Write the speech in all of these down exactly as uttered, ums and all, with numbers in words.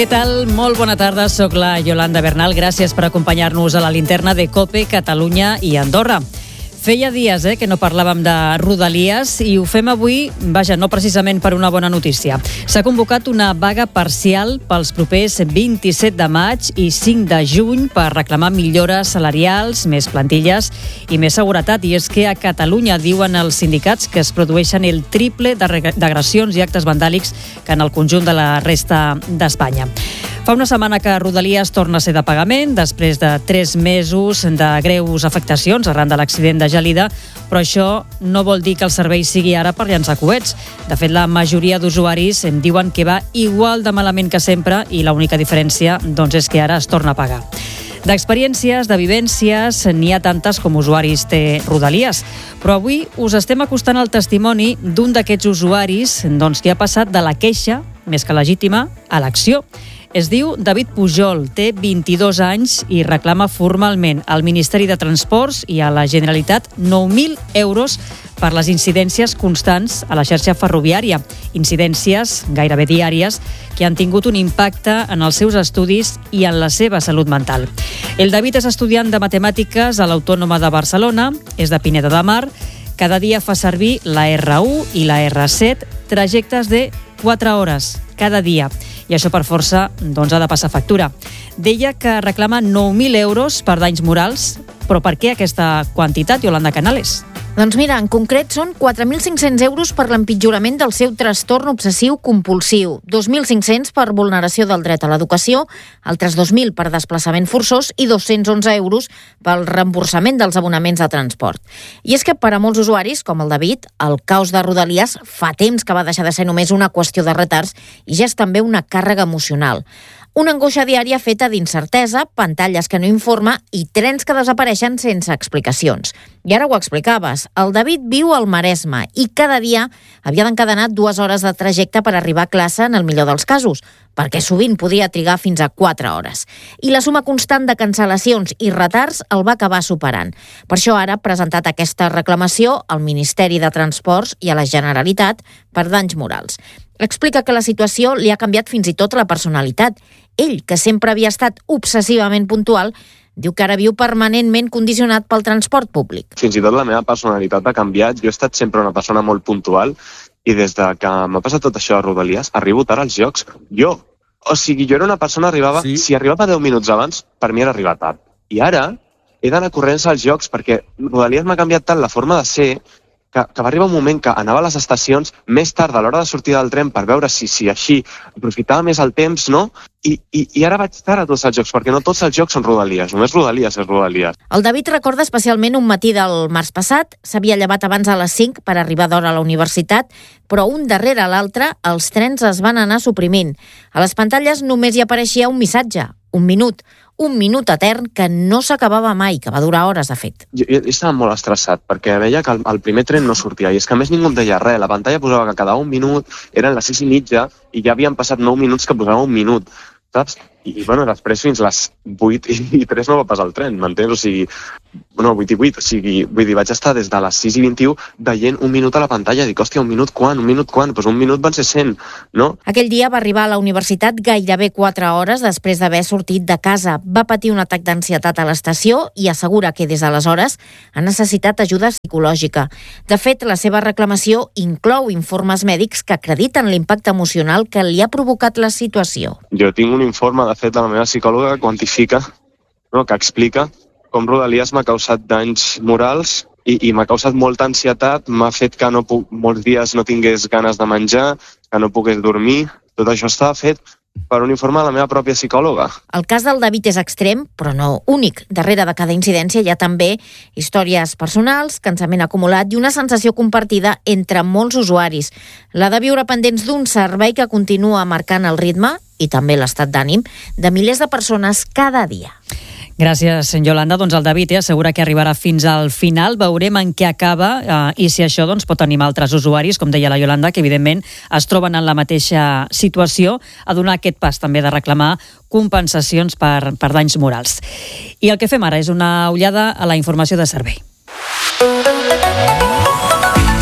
Què tal? Molt bona tarda, soc la Yolanda Bernal. Gràcies per acompanyar-nos a la linterna de COPE, Catalunya i Andorra. Feia dies eh, que no parlàvem de Rodalies i ho fem avui, vaja, no precisament per una bona notícia. S'ha convocat una vaga parcial pels propers vint-i-set de maig i cinc de juny per reclamar millores salarials, més plantilles i més seguretat. I és que a Catalunya diuen els sindicats que es produeixen el triple d'agressions i actes vandàlics que en el conjunt de la resta d'Espanya. Fa una setmana que Rodalies torna a ser de pagament, després de tres mesos de greus afectacions arran de l'accident de Gelida, però això no vol dir que el servei sigui ara per llançar coets. De fet, la majoria d'usuaris em diuen que va igual de malament que sempre i l'única diferència doncs, és que ara es torna a pagar. D'experiències, de vivències, n'hi ha tantes com usuaris té Rodalies. Però avui us estem acostant al testimoni d'un d'aquests usuaris doncs, que ha passat de la queixa, més que legítima, a l'acció. Es diu David Pujol, té vint-i-dos anys i reclama formalment al Ministeri de Transports i a la Generalitat nou mil euros per les incidències constants a la xarxa ferroviària. Incidències gairebé diàries que han tingut un impacte en els seus estudis i en la seva salut mental. El David és estudiant de matemàtiques a l'Autònoma de Barcelona, és de Pineda de Mar. Cada dia fa servir la erre u i la erre set, trajectes de quatre hores cada dia. I això per força doncs, ha de passar factura. Deia que reclama nou mil euros per danys morals, però per què aquesta quantitat, Yolanda Canales? Doncs mira, en concret són quatre mil cinc-cents euros per l'empitjorament del seu trastorn obsessiu compulsiu, dos mil cinc-cents per vulneració del dret a l'educació, altres dos mil per desplaçament forçós i dos-cents onze euros pel reemborsament dels abonaments de transport. I és que per a molts usuaris, com el David, el caos de Rodalies fa temps que va deixar de ser només una qüestió de retards i ja és també una càrrega emocional. Una angoixa diària feta d'incertesa, pantalles que no informa i trens que desapareixen sense explicacions. I ara ho explicaves, el David viu al Maresme i cada dia havia d'encadenar dues hores de trajecte per arribar a classe en el millor dels casos, perquè sovint podia trigar fins a quatre hores. I la suma constant de cancel·lacions i retards el va acabar superant. Per això ara ha presentat aquesta reclamació al Ministeri de Transports i a la Generalitat per danys morals. Explica que la situació li ha canviat fins i tot la personalitat. Ell, que sempre havia estat obsessivament puntual, diu que ara viu permanentment condicionat pel transport públic. Fins i tot la meva personalitat ha canviat. Jo he estat sempre una persona molt puntual i des de que m'ha passat tot això a Rodalies, arribo tard als llocs. Jo, o sigui, jo era una persona que arribava, sí. Si arribava deu minuts abans, per mi era arribar tard. I ara he d'anar corrents als llocs perquè Rodalies m'ha canviat tant la forma de ser que, que va arribar un moment que anava a les estacions més tard a l'hora de sortir del tren per veure si, si així aprofitava més el temps, no? I, i, i ara vaig tard a tots els jocs, perquè no tots els jocs són Rodalies, només Rodalies és Rodalies. El David recorda especialment un matí del març passat, s'havia llevat abans a les cinc per arribar d'hora a la universitat, però un darrere l'altre els trens es van anar suprimint. A les pantalles només hi apareixia un missatge, un minut, un minut etern que no s'acabava mai, que va durar hores, de fet. Jo, jo estava molt estressat, perquè veia que el, el primer tren no sortia, i és que a més ningú em deia res. La pantalla posava que quedava un minut, eren les sis i mitja, i ja havien passat nou minuts que posava un minut, saps? I, i bueno, després fins les vuit i tres no va passar el tren, m'entens? O sigui, no, vuit i vuit, o sigui, vull dir, vaig estar des de les sis i vint-i-u veient un minut a la pantalla, dic, hòstia, un minut quan, un minut quan? Doncs pues un minut van ser cent, no? Aquell dia va arribar a la universitat gairebé quatre hores després d'haver sortit de casa. Va patir un atac d'ansietat a l'estació i assegura que des d'aleshores ha necessitat ajuda psicològica. De fet, la seva reclamació inclou informes mèdics que acrediten l'impacte emocional que li ha provocat la situació. Jo tinc un informe, de fet, de la meva psicòloga que quantifica, no, que explica com Rodalies m'ha causat danys morals i, i m'ha causat molta ansietat, m'ha fet que no puc, molts dies no tingués ganes de menjar, que no pogués dormir. Tot això estava fet per un informe de la meva pròpia psicòloga. El cas del David és extrem, però no únic. Darrere de cada incidència hi ha també històries personals, cansament acumulat i una sensació compartida entre molts usuaris. La de viure pendents d'un servei que continua marcant el ritme i també l'estat d'ànim de milers de persones cada dia. Gràcies, Yolanda. Doncs el David eh, assegura que arribarà fins al final. Veurem en què acaba eh, i si això doncs, pot animar altres usuaris, com deia la Yolanda, que evidentment es troben en la mateixa situació, a donar aquest pas també de reclamar compensacions per, per danys morals. I el que fem ara és una ullada a la informació de servei.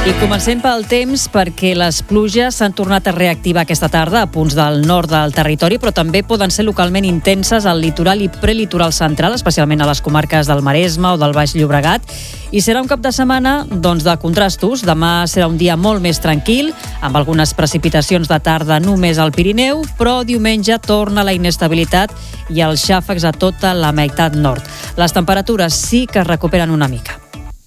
I comencem pel temps, perquè les pluges s'han tornat a reactivar aquesta tarda a punts del nord del territori, però també poden ser localment intenses al litoral i prelitoral central, especialment a les comarques del Maresme o del Baix Llobregat. I serà un cap de setmana doncs, de contrastos. Demà serà un dia molt més tranquil, amb algunes precipitacions de tarda només al Pirineu, però diumenge torna la inestabilitat i els xàfecs a tota la meitat nord. Les temperatures sí que es recuperen una mica.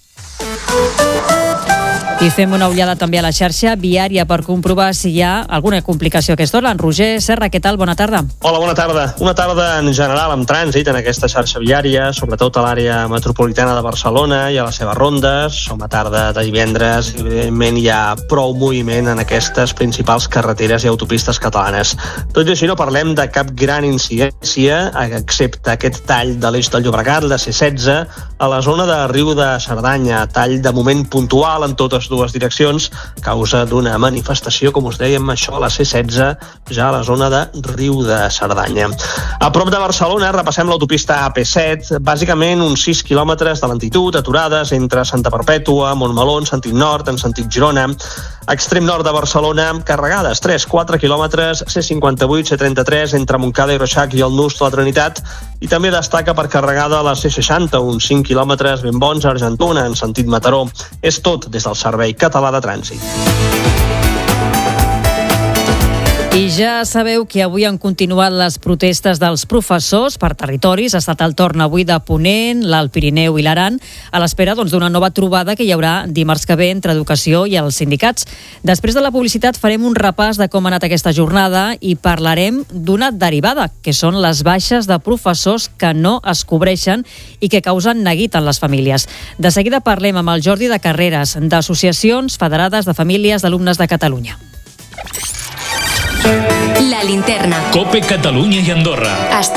I fem una ullada també a la xarxa viària per comprovar si hi ha alguna complicació a aquesta hora. En Roger Serra, què tal? Bona tarda. Hola, bona tarda. Una tarda en general amb trànsit en aquesta xarxa viària, sobretot a l'àrea metropolitana de Barcelona i a les seves rondes. Som a tarda de divendres i evidentment hi ha prou moviment en aquestes principals carreteres i autopistes catalanes. Tot i així no parlem de cap gran incidència, excepte aquest tall de l'eix del Llobregat, la C setze, a la zona de Riu de Cerdanya. Tall de moment puntual en totes dues direccions, a causa d'una manifestació, com us dèiem, això a la C setze, ja a la zona de Riu de Cerdanya. A prop de Barcelona repassem l'autopista A P set, bàsicament uns sis quilòmetres de lentitud, aturades entre Santa Perpètua, Montmeló, en sentit nord, en sentit Girona. Extrem nord de Barcelona, carregades, tres quatre quilòmetres, C cinquanta-vuit, C trenta-tres, entre Montcada i Reixac i el Nus de la Trinitat, i també destaca per carregada la C seixanta, uns cinc quilòmetres ben bons a Argentona, en sentit Mataró. És tot des del Servei Català de Trànsit. I ja sabeu que avui han continuat les protestes dels professors per territoris. Ha estat el torn avui de Ponent, l'Alt Pirineu i l'Aran, a l'espera doncs, d'una nova trobada que hi haurà dimarts que ve entre Educació i els sindicats. Després de la publicitat farem un repàs de com ha anat aquesta jornada i parlarem d'una derivada, que són les baixes de professors que no es cobreixen i que causen neguit en les famílies. De seguida parlem amb el Jordi de Carreras, d'associacions federades de famílies d'alumnes de Catalunya. La linterna. COPE Catalunya i Andorra.